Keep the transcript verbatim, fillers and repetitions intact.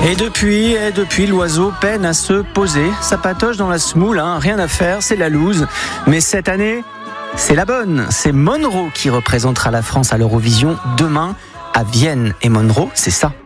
Et depuis, et depuis, l'oiseau peine à se poser. Ça patoche dans la semoule, hein, rien à faire, c'est la loose. Mais cette année, c'est la bonne. C'est Monroe qui représentera la France à l'Eurovision demain à Vienne. Et Monroe, c'est ça.